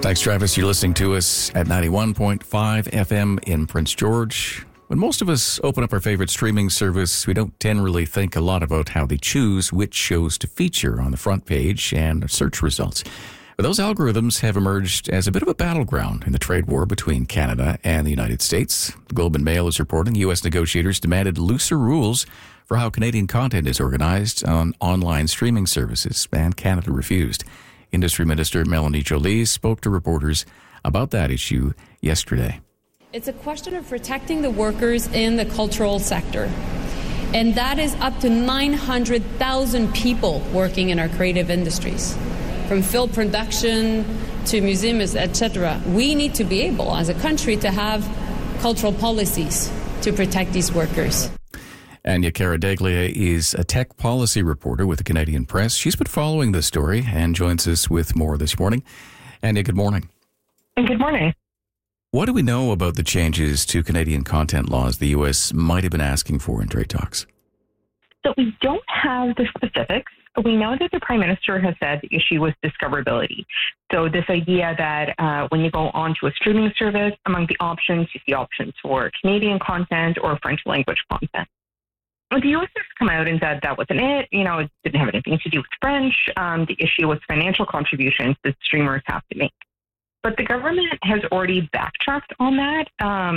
Thanks, Travis. You're listening to us at 91.5 FM in Prince George. When most of us open up our favorite streaming service, we don't generally think a lot about how they choose which shows to feature on the front page and search results. But those algorithms have emerged as a bit of a battleground in the trade war between Canada and the United States. The Globe and Mail is reporting U.S. negotiators demanded looser rules for how Canadian content is organized on online streaming services, and Canada refused. Industry Minister Melanie Joly spoke to reporters about that issue yesterday. It's a question of protecting the workers in the cultural sector. And that is up to 900,000 people working in our creative industries. From film production to museums, etc. We need to be able, as a country, to have cultural policies to protect these workers. Anya Caradeglia is a tech policy reporter with the Canadian Press. She's been following this story and joins us with more this morning. Anya, good morning. Good morning. What do we know about the changes to Canadian content laws the U.S. might have been asking for in trade talks? So we don't have the specifics. We know that the Prime Minister has said the issue was discoverability. So this idea that when you go onto a streaming service, among the options, you see options for Canadian content or French language content. The U.S. has come out and said that wasn't it. It didn't have anything to do with French. The issue was financial contributions that streamers have to make. But the government has already backtracked on that.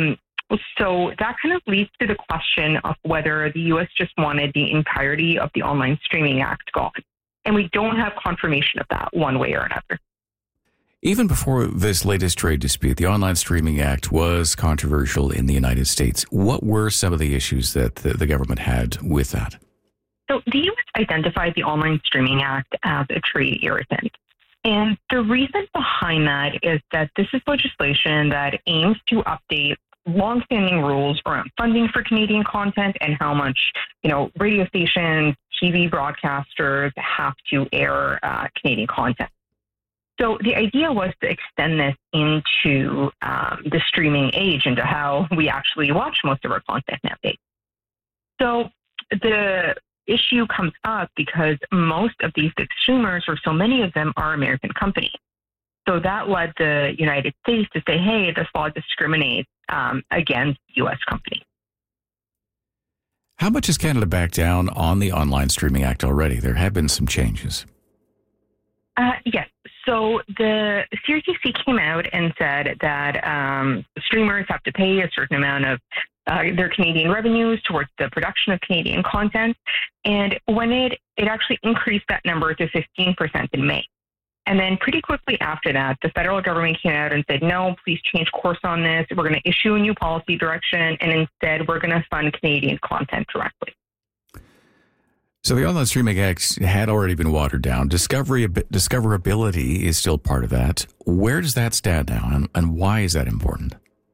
So that kind of leads to the question of whether the U.S. just wanted the entirety of the Online Streaming Act gone. And we don't have confirmation of that one way or another. Even before this latest trade dispute, the Online Streaming Act was controversial in the United States. What were some of the issues that the government had with that? So the U.S. identified the Online Streaming Act as a trade irritant. And the reason behind that is that this is legislation that aims to update longstanding rules around funding for Canadian content and how much, radio stations, TV broadcasters have to air Canadian content. So the idea was to extend this into the streaming age, into how we actually watch most of our content nowadays. So the issue comes up because most of these big streamers, or so many of them, are American companies. So that led the United States to say, hey, this law discriminates against U.S. companies. How much has Canada backed down on the Online Streaming Act already? There have been some changes. Yes. So the CRTC came out and said that streamers have to pay a certain amount of their Canadian revenues towards the production of Canadian content. And when it actually increased that number to 15% in May. And then pretty quickly after that, the federal government came out and said, no, please change course on this. We're going to issue a new policy direction. And instead, we're going to fund Canadian content directly. So the Online Streaming Act had already been watered down. Discoverability is still part of that. Where does that stand now, and why is that important?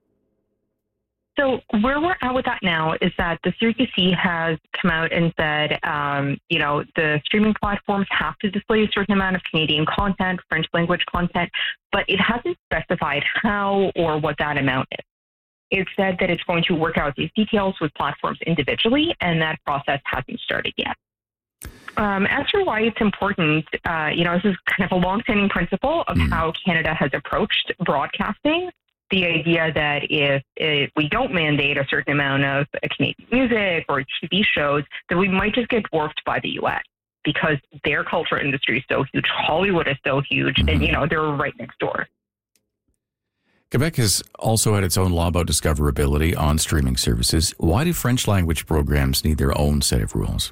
So where we're at with that now is that the CRTC has come out and said, the streaming platforms have to display a certain amount of Canadian content, French language content, but it hasn't specified how or what that amount is. It said that it's going to work out these details with platforms individually, and that process hasn't started yet. As for why it's important, this is kind of a long-standing principle of how Canada has approached broadcasting. The idea that if we don't mandate a certain amount of Canadian music or TV shows, that we might just get dwarfed by the U.S. because their culture industry is so huge. Hollywood is so huge, and, they're right next door. Quebec has also had its own law about discoverability on streaming services. Why do French language programs need their own set of rules?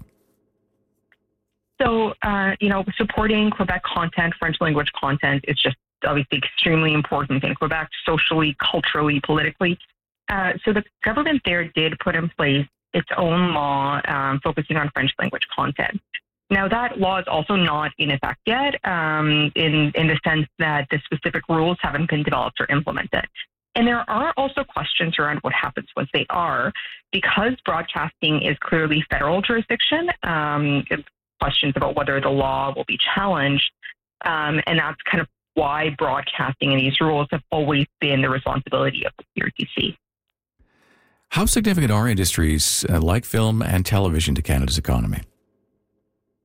So, supporting Quebec content, French language content is just obviously extremely important in Quebec, socially, culturally, politically. So the government there did put in place its own law focusing on French language content. Now, that law is also not in effect yet in the sense that the specific rules haven't been developed or implemented. And there are also questions around what happens once they are, because broadcasting is clearly federal jurisdiction, questions about whether the law will be challenged. And that's kind of why broadcasting and these rules have always been the responsibility of the CRTC. How significant are industries like film and television to Canada's economy?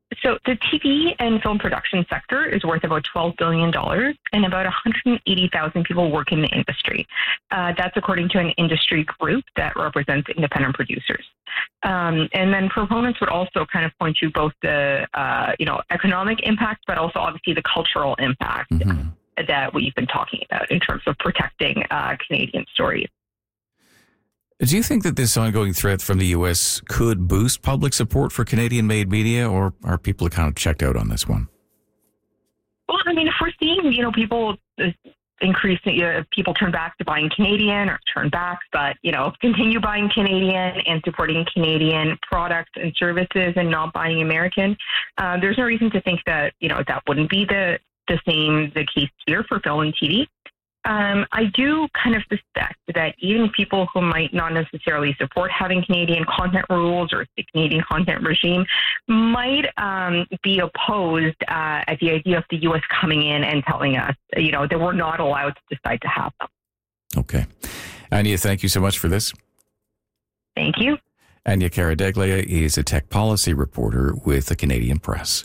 So the TV and film production sector is worth about $12 billion, and about 180,000 people work in the industry. That's according to an industry group that represents independent producers. And then proponents would also kind of point to both the economic impact, but also obviously the cultural impact that we've been talking about in terms of protecting Canadian stories. Do you think that this ongoing threat from the U.S. could boost public support for Canadian-made media, or are people kind of checked out on this one? Well, I mean, if we're seeing, people increase, people turn back to buying Canadian or turn back, but, continue buying Canadian and supporting Canadian products and services and not buying American, there's no reason to think that, that wouldn't be the case here for film and TV. I do kind of suspect that even people who might not necessarily support having Canadian content rules or the Canadian content regime might be opposed at the idea of the U.S. coming in and telling us, that we're not allowed to decide to have them. Okay. Anya, thank you so much for this. Thank you. Anya Karadeglia is a tech policy reporter with the Canadian Press.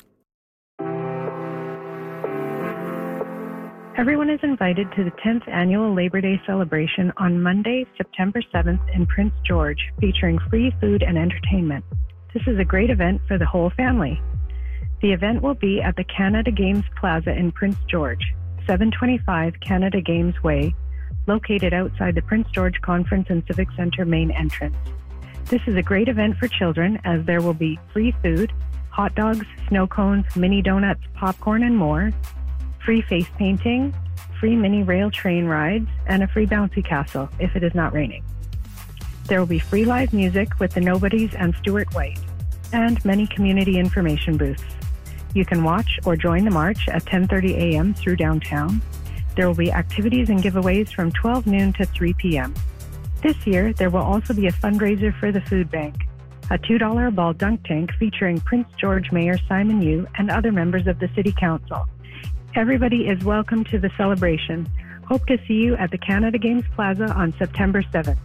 Everyone is invited to the 10th annual Labor Day celebration on Monday, September 7th in Prince George, featuring free food and entertainment. This is a great event for the whole family. The event will be at the Canada Games Plaza in Prince George, 725 Canada Games Way, located outside the Prince George Conference and Civic Centre main entrance. This is a great event for children as there will be free food, hot dogs, snow cones, mini donuts, popcorn, and more, free face painting, free mini rail train rides, and a free bouncy castle if it is not raining. There will be free live music with the Nobodies and Stuart White, and many community information booths. You can watch or join the march at 10:30 a.m. through downtown. There will be activities and giveaways from 12 noon to 3 p.m. This year, there will also be a fundraiser for the food bank, a $2 a ball dunk tank featuring Prince George Mayor Simon Yu and other members of the City Council. Everybody is welcome to the celebration. Hope to see you at the Canada Games Plaza on September 7th.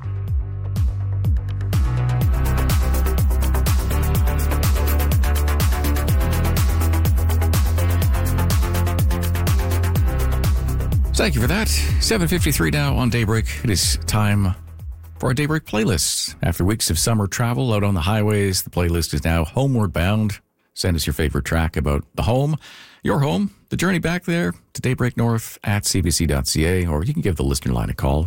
Thank you for that. 7:53 now on Daybreak. It is time for our Daybreak playlist. After weeks of summer travel out on the highways, the playlist is now homeward bound. Send us your favorite track about the home, your home, the journey back there to Daybreak North at cbc.ca, or you can give the listener line a call,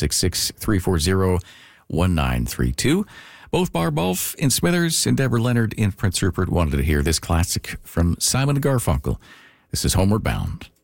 1-866-340-1932. Both Barbulf in Smithers and Deborah Leonard in Prince Rupert wanted to hear this classic from Simon & Garfunkel. This is Homeward Bound.